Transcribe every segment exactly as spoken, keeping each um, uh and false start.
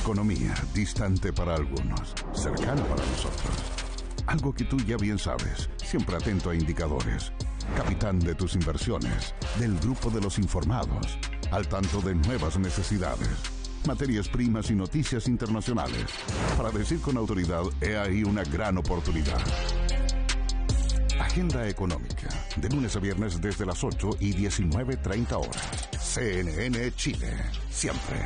Economía, distante para algunos, cercana para nosotros. Algo que tú ya bien sabes, siempre atento a indicadores. Capitán de tus inversiones, del grupo de los informados, al tanto de nuevas necesidades, materias primas y noticias internacionales. Para decir con autoridad, he ahí una gran oportunidad. Agenda Económica, de lunes a viernes desde las ocho y diecinueve treinta horas. C N N Chile, siempre.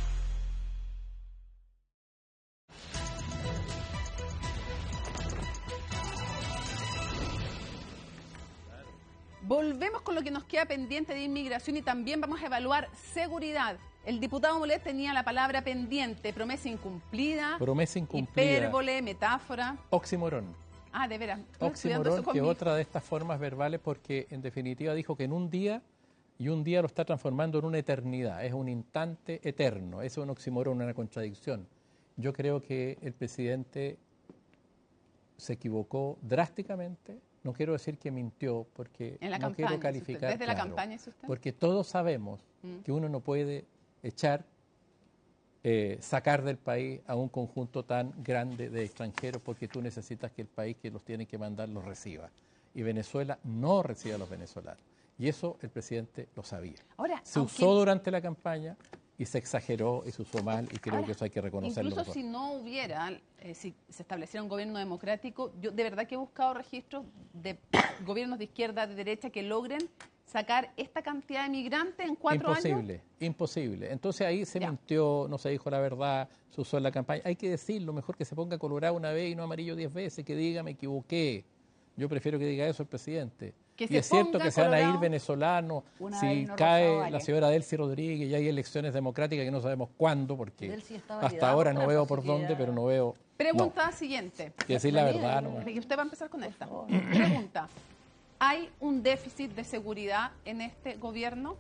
Volvemos con lo que nos queda pendiente de inmigración y también vamos a evaluar seguridad. El diputado Molet tenía la palabra pendiente, promesa incumplida, promesa incumplida, hipérbole, metáfora. Oxímoron. Ah, de veras. Oxímoron, que es otra de estas formas verbales, porque en definitiva dijo que en un día, y un día lo está transformando en una eternidad, es un instante eterno, es un oxímoron, una contradicción. Yo creo que el presidente se equivocó drásticamente. No quiero decir que mintió, porque en la no campaña, quiero calificar. Desde claro, la campaña, ¿es usted? Porque todos sabemos mm. que uno no puede echar, eh, sacar del país a un conjunto tan grande de extranjeros, porque tú necesitas que el país que los tiene que mandar los reciba. Y Venezuela no recibe a los venezolanos. Y eso el presidente lo sabía. Ahora, se aunque... usó durante la campaña y se exageró y se usó mal, y creo Ahora, que eso hay que reconocerlo. Incluso si no hubiera, eh, si se estableciera un gobierno democrático, yo de verdad que he buscado registros de gobiernos de izquierda, de derecha, que logren sacar esta cantidad de migrantes en cuatro imposible, años. Imposible, imposible. Entonces ahí se ya. mintió, no se dijo la verdad, se usó en la campaña. Hay que decirlo, mejor que se ponga colorado una vez y no amarillo diez veces, que diga me equivoqué. Yo prefiero que diga eso el presidente. Que y es cierto que se van a ir venezolanos si cae la señora Delcy Rodríguez y hay elecciones democráticas que no sabemos cuándo, porque hasta ahora no veo por dónde, pero no veo... Pregunta no. siguiente. Que decir la verdad. No. Y usted va a empezar con esta. Pregunta. ¿Hay un déficit de seguridad en este gobierno?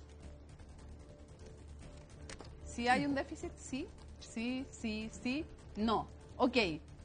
¿Sí hay un déficit? Sí, sí, sí, sí, no. Ok.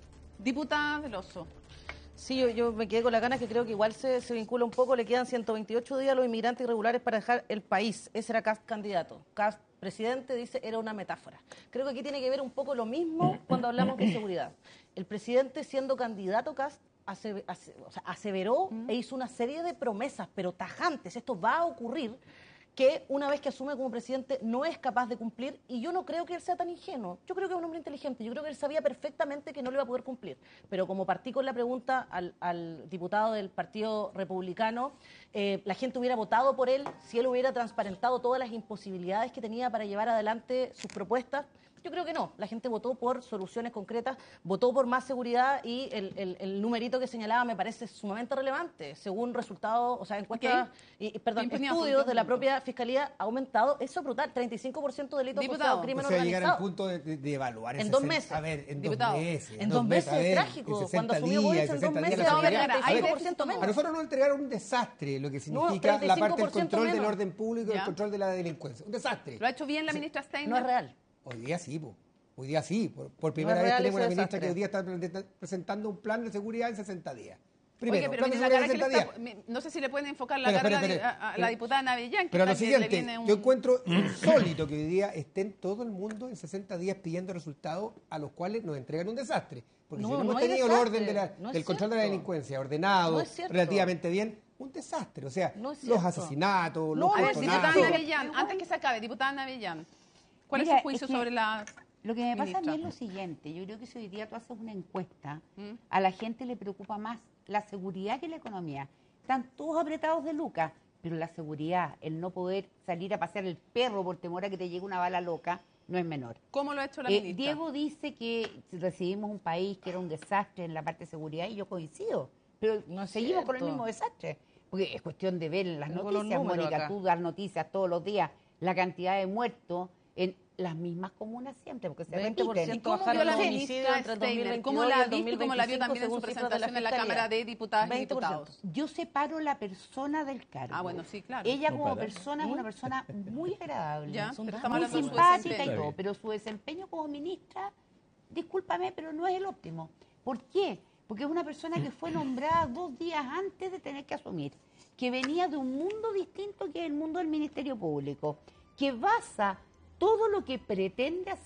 Diputada Veloso. Sí, yo, yo me quedé con la ganas que creo que igual se, se vincula un poco, le quedan ciento veintiocho días a los inmigrantes irregulares para dejar el país. Ese era Kast candidato. Kast presidente dice era una metáfora. Creo que aquí tiene que ver un poco lo mismo cuando hablamos de seguridad. El presidente siendo candidato Kast ase, ase, o sea, aseveró mm. e hizo una serie de promesas, pero tajantes. Esto va a ocurrir, que una vez que asume como presidente no es capaz de cumplir, y yo no creo que él sea tan ingenuo. Yo creo que es un hombre inteligente, yo creo que él sabía perfectamente que no lo iba a poder cumplir. Pero como partí con la pregunta al, al diputado del Partido Republicano, eh, la gente hubiera votado por él si él hubiera transparentado todas las imposibilidades que tenía para llevar adelante sus propuestas. Yo creo que no, la gente votó por soluciones concretas, votó por más seguridad, y el, el, el numerito que señalaba me parece sumamente relevante. Según resultados, o sea, encuestas, okay. y, perdón, estudios de la propia Fiscalía, ha aumentado, eso es brutal, treinta y cinco por ciento de delitos asociados, crimen o sea, organizado. llegar al punto de, de, de evaluar en dos meses. A ver, en Diputado. dos meses. En, en dos meses, meses es trágico. Cuando asumió Boris, en dos meses va a haber treinta y cinco por ciento menos. A nosotros nos entregaron un desastre, lo que significa no, la parte del control menos. del orden público y el control de la delincuencia. Un desastre. ¿Lo ha hecho bien la ministra Steiner? No es real. Hoy día sí, po. Hoy día sí, por, por primera no vez tenemos una ministra que hoy día está presentando un plan de seguridad en sesenta días. Primero, Oye, pero plan la de cara sesenta que días. Está, no sé si le pueden enfocar la pero, cara pero, pero, a, a, a pero, la diputada Navellán. Que pero lo que siguiente, viene un... yo encuentro insólito que hoy día estén todo el mundo en sesenta días pidiendo resultados a los cuales nos entregan un desastre. Porque no, si no, no hemos tenido desastre, el orden de la, no del control de la delincuencia ordenado, no relativamente bien, un desastre. O sea, no los asesinatos, no, los a ver, diputada personajes. Navellán, antes que se acabe, diputada Navellán, ¿cuál Mira, es su juicio es que sobre la... Lo que me ministra? pasa a mí es lo siguiente, yo creo que si hoy día tú haces una encuesta, ¿Mm? a la gente le preocupa más la seguridad que la economía. Están todos apretados de lucas, pero la seguridad, el no poder salir a pasear el perro por temor a que te llegue una bala loca, no es menor. ¿Cómo lo ha hecho la eh, ministra? Diego dice que recibimos un país que era un desastre en la parte de seguridad, y yo coincido, pero no seguimos cierto. con el mismo desastre. Porque es cuestión de ver en las no noticias, Mónica, acá. tú das noticias todos los días, la cantidad de muertos en las mismas comunas siempre, porque se veinte por ciento repiten. ¿Y cómo bajaron vio la los ministra homicidios entre el dos mil Steiner? veintidós ¿Cómo la y el ha visto y cómo la vio dos mil veinticinco, también en su según cifras de la presentación en la Fiscalía? Cámara de Diputadas y veinte por ciento. Diputados? Yo separo la persona del cargo. Ah, bueno, sí, claro. Ella No como para. persona es una persona muy agradable, Ya, muy pero estamos hablando de su simpática y desempeño. todo, pero su desempeño como ministra, discúlpame, pero no es el óptimo. ¿Por qué? Porque es una persona que fue nombrada dos días antes de tener que asumir, que venía de un mundo distinto que es el mundo del Ministerio Público, que basa todo lo que pretende hacer,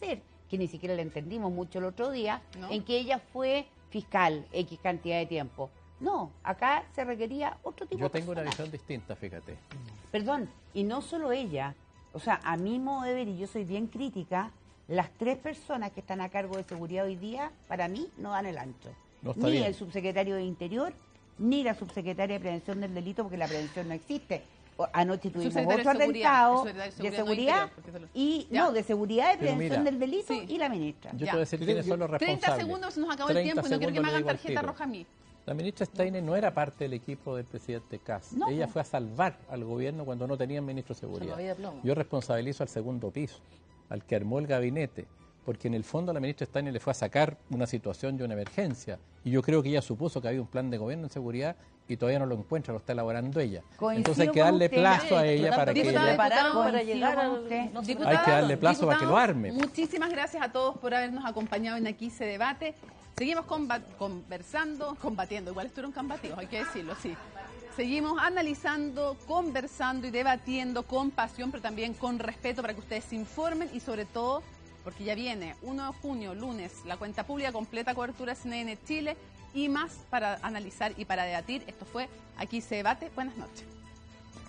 que ni siquiera la entendimos mucho el otro día, ¿No? en que ella fue fiscal X cantidad de tiempo. No, acá se requería otro tipo Yo de tengo una personas. visión distinta, fíjate. Perdón, y no solo ella, o sea, a mi modo de ver, y yo soy bien crítica, las tres personas que están a cargo de seguridad hoy día, para mí, no dan el ancho. No está Ni bien. el subsecretario de Interior, ni la subsecretaria de Prevención del Delito, porque la prevención no existe. O- Anoche tuvimos Subsecretario otro de Seguridad, atentado el subsecretario de de Seguridad, no seguridad, Interior, porque se lo- y Ya. no, de seguridad de Pero prevención mira, del delito Sí. y la ministra. Yo Ya. te voy a decir Yo- quiénes yo- son los responsables. treinta segundos, se nos acabó el treinta tiempo y no quiero que me segundos, hagan le digo al tarjeta tiro. roja a mí. La ministra Steiner no era parte del equipo del presidente Kass. No, Ella pues. fue a salvar al gobierno cuando no tenían ministro de seguridad. Salvavidas de plomo. Yo responsabilizo al segundo piso, al que armó el gabinete, porque en el fondo la ministra Steiner le fue a sacar una situación de una emergencia. Y yo creo que ella supuso que había un plan de gobierno en seguridad y todavía no lo encuentra, lo está elaborando ella. Coincido Entonces hay que con darle usted. plazo a Sí, ella tanto para que que se Diputada, ella... prepararon para Coincido llegar con al... usted. no se Diputados, Hay que darle plazo para que lo diputados, arme. Muchísimas gracias a todos por habernos acompañado en Aquí se debate. Seguimos comba- conversando, combatiendo, igual estuvieron combativos, hay que decirlo, sí. Seguimos analizando, conversando y debatiendo con pasión, pero también con respeto para que ustedes se informen y sobre todo, porque ya viene uno de junio, lunes, la cuenta pública, completa cobertura C N N Chile y más para analizar y para debatir. Esto fue Aquí se debate. Buenas noches.